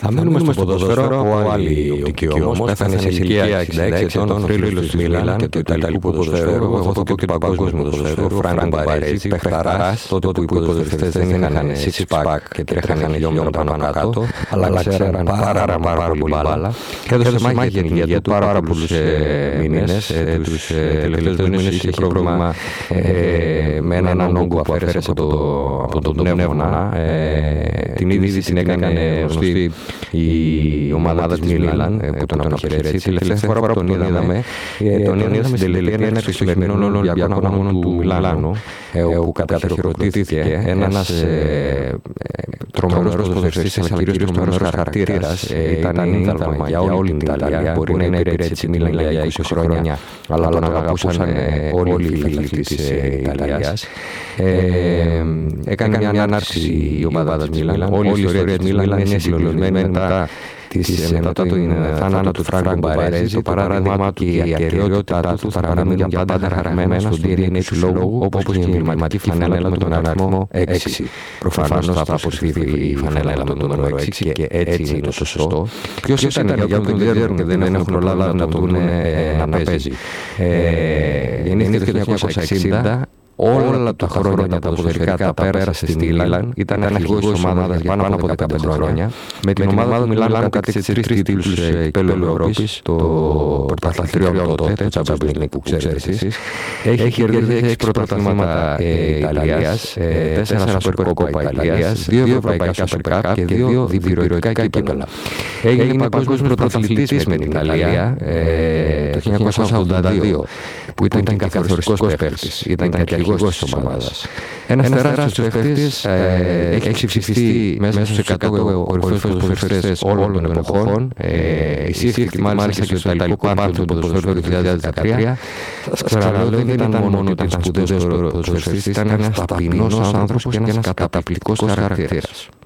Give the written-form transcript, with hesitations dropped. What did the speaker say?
Θα μείνουμε στο ποδόσφαιρο από άλλη οπτική όμως. Πέθανε σε ηλικία 66 ετών ο θρύλος της Μίλαν και του Ιταλικού ποδοσφαίρου. Εγώ θα πω και του παγκόσμιου ποδοσφαίρου. Φράνκο Μπαρέτσι, παιχταράς, τότε που οι ποδοσφαιριστές δεν είχαν six-pack και τρέχανε χιλιόμετρα πάνω κάτω, αλλά ξέραν πάρα πολύ μπάλα. Έδωσε μάχη για την υγεία του πάρα πολλούς μήνες. Τους τελευταίους μήνες είχε πρόβλημα με έναν όγκο που αφαίρεσε από τον πνεύμονα. Την είδηση την έκανε γνωστή η ομάδα της Μίλαν που τον αποχαιρέτησε. Τη τελευταία φορά που τον είδαμε στην τελετή έναρξη των σημερινών Ολυμπιακών Αγώνων του Μιλάνου, όπου καταχειροκροτήθηκε ένας τρομερός ποδοσφαιριστής, αλλά κυρίως τρομερός χαρακτήρας. Ήταν ίνθαλμα για όλη την Ιταλία. Μπορεί να υπηρέτησε τη Μίλαν για 20 χρόνια, αλλά τον αγαπούσαν όλοι οι φίλοι της Ιταλίας. Έκανε μια ανάρτηση η ομάδα της Μίλαν. Όλη η ιστορία της Μίλαν είναι συγκλονισμένη μετά τον θάνατο του Φράνκο Μπαρέτσι. Το παράδειγμα του και η ακεραιότητά του θα παραμείνουν για πάντα χαραγμένα στο DNA του λόγου, όπως και η εμβληματική φανέλα με τον αριθμό 6. Προφανώς θα αποσυρθεί η φανέλα με τον νούμερο 6 και έτσι είναι το σωστό. Ποιος ήταν, για όποιον δεν ξέρουν και δεν έχουν προλάβει να το δουν να παίζει. Γεννήθηκε το 1960. Όλα τα χρόνια τα ποδοσφαιρικά τα πέρασε στη Μίλαν. Ήταν αρχηγός της ομάδας για πάνω από 15 χρόνια. Με την ομάδα του Μιλάνου κατέκτησε 3 τίτλους κυπέλλου Ευρώπης, το πρωταθλητριό τότε, το Champions League που ξέρετε εσείς. Έχει κερδίσει 6 πρωταθλήματα Ιταλίας, 4 Supercoppa Ιταλίας, 2 ευρωπαϊκά Super Cup και 2 διπυρωικά κύπελλα. Έγινε παγκόσμιος πρωταθλητής με την Ιταλία το 1982, που ήταν και καθοριστικός παίκτης. Ήταν και αρχηγός της ομάδας. Ένας τεράστιος παίκτης, έχει ψηφιστεί μέσα στους 100 κορυφαίους ποδοσφαιριστές όλων των εποχών. Εισήχθηκε μάλιστα και στο Ιταλικό Πάνθεον του ποδοσφαίρου 2013. Ξαναλέω, δεν ήταν μόνο ότι ήταν σπουδαίος ποδοσφαιριστής, ήταν ένας ταπεινός άνθρωπος και ένας καταπληκτικός χαρακτήρας.